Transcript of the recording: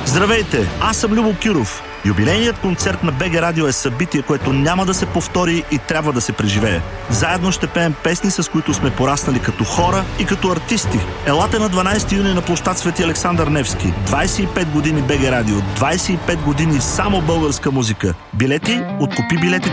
Здравейте, аз съм Любо Киров. Юбилейният концерт на БГ Радио е събитие, което няма да се повтори и трябва да се преживее. Заедно ще пеем песни, с които сме пораснали като хора и като артисти. Елате на 12 юни на площад Свети Александър Невски. 25 години БГ Радио, 25 години само българска музика. Билети от Купи билети